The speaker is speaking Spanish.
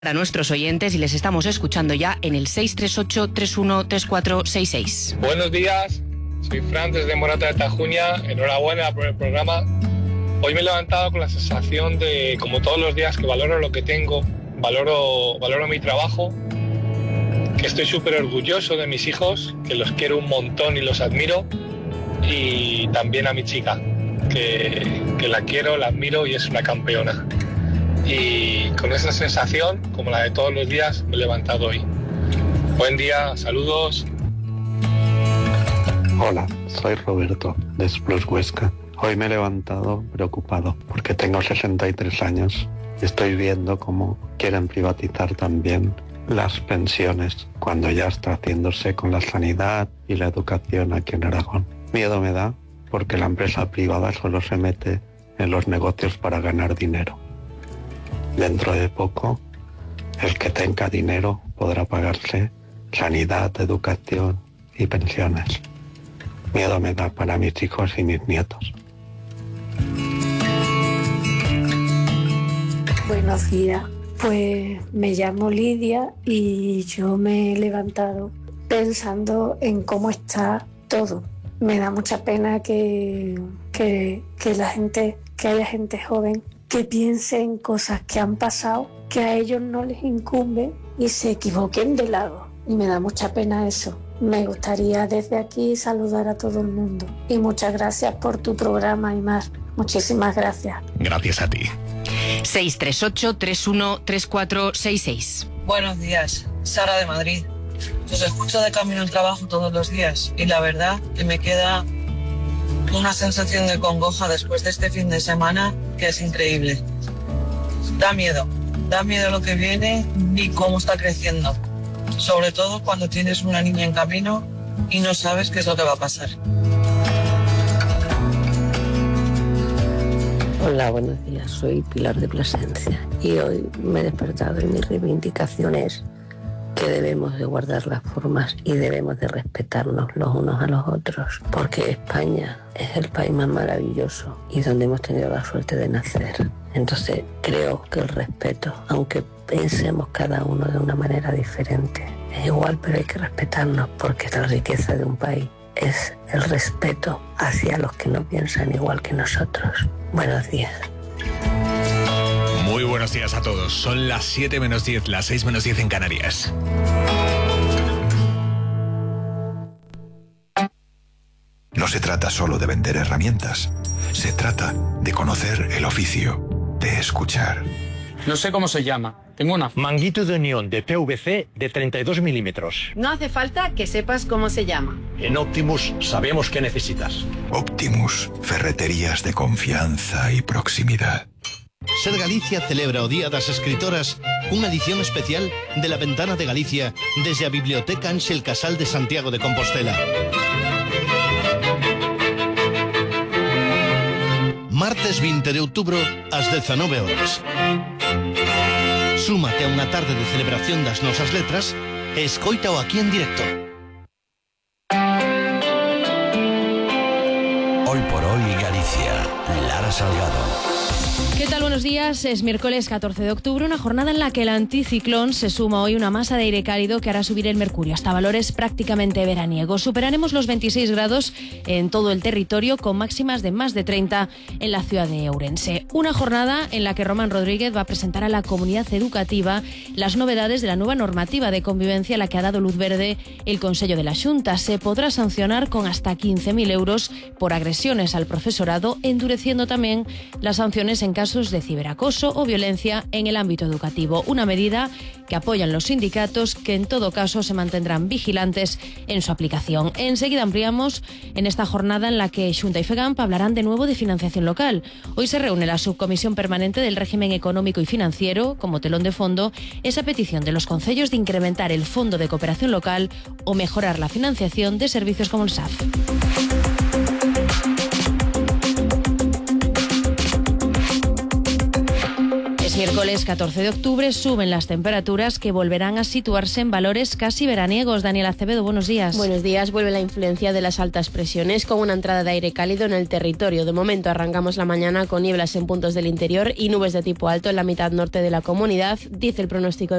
A nuestros oyentes y les estamos escuchando ya en el 638-313466. Buenos días, soy Fran desde Morata de Tajuña, enhorabuena por el programa. Hoy me he levantado con la sensación de, como todos los días, que valoro lo que tengo, valoro mi trabajo, que estoy súper orgulloso de mis hijos, que los quiero un montón y los admiro, y también a mi chica, que la quiero, la admiro y es una campeona. Y con esa sensación, como la de todos los días, me he levantado hoy. Buen día, saludos. Hola, soy Roberto, de Esplugues, Huesca. Hoy me he levantado preocupado porque tengo 63 años y estoy viendo cómo quieren privatizar también las pensiones cuando ya está haciéndose con la sanidad y la educación aquí en Aragón. Miedo me da porque la empresa privada solo se mete en los negocios para ganar dinero. Dentro de poco, el que tenga dinero podrá pagarse sanidad, educación y pensiones. Miedo me da para mis hijos y mis nietos. Buenos días, pues me llamo Lidia y yo me he levantado pensando en cómo está todo. Me da mucha pena que haya gente joven que piense en cosas que han pasado, que a ellos no les incumbe y se equivoquen de lado. Y me da mucha pena eso. Me gustaría desde aquí saludar a todo el mundo. Y muchas gracias por tu programa, Aimar. Muchísimas gracias. Gracias a ti. 638-313466. Buenos días, Sara de Madrid. Os escucho de camino al trabajo todos los días y la verdad que me queda una sensación de congoja después de este fin de semana que es increíble. Da miedo lo que viene y cómo está creciendo. Sobre todo cuando tienes una niña en camino y no sabes qué es lo que va a pasar. Hola, buenos días. Soy Pilar de Plasencia y hoy me he despertado y mi reivindicación es que debemos de guardar las formas y debemos de respetarnos los unos a los otros, porque España es el país más maravilloso y donde hemos tenido la suerte de nacer. Entonces creo que el respeto, aunque pensemos cada uno de una manera diferente, es igual, pero hay que respetarnos porque la riqueza de un país es el respeto hacia los que no piensan igual que nosotros. Buenos días. Muy buenos días a todos. Son las 7 menos 10, las 6 menos 10 en Canarias. No se trata solo de vender herramientas. Se trata de conocer el oficio, de escuchar. No sé cómo se llama. Tengo una manguito de unión de PVC de 32 milímetros. No hace falta que sepas cómo se llama. En Optimus sabemos qué necesitas. Optimus, ferreterías de confianza y proximidad. Ser Galicia celebra o Día das Escritoras unha edición especial de La Ventana de Galicia desde a Biblioteca Ángel Casal de Santiago de Compostela. Martes 20 de outubro ás 19 horas. Súmate a unha tarde de celebración das nosas letras e escoítao aquí en directo. Hoy por hoy Galicia, Lara Salgado. ¿Qué tal? Buenos días. Es miércoles 14 de octubre, una jornada en la que el anticiclón se suma hoy una masa de aire cálido que hará subir el mercurio hasta valores prácticamente veraniegos. Superaremos los 26 grados en todo el territorio, con máximas de más de 30 en la ciudad de Ourense. Una jornada en la que Román Rodríguez va a presentar a la comunidad educativa las novedades de la nueva normativa de convivencia a la que ha dado luz verde el Consello de la Xunta. Se podrá sancionar con hasta 15.000 euros por agresiones al profesorado, endureciendo también las sanciones en casos de ciberacoso o violencia en el ámbito educativo. Una medida que apoyan los sindicatos, que en todo caso se mantendrán vigilantes en su aplicación. Enseguida ampliamos en esta jornada en la que Xunta y FEGAMP hablarán de nuevo de financiación local. Hoy se reúne la Subcomisión Permanente del Régimen Económico y Financiero, como telón de fondo, esa petición de los concellos de incrementar el Fondo de Cooperación Local o mejorar la financiación de servicios como el SAF. Miércoles 14 de octubre suben las temperaturas que volverán a situarse en valores casi veraniegos. Daniel Acevedo, buenos días. Buenos días. Vuelve la influencia de las altas presiones con una entrada de aire cálido en el territorio. De momento arrancamos la mañana con nieblas en puntos del interior y nubes de tipo alto en la mitad norte de la comunidad, dice el pronóstico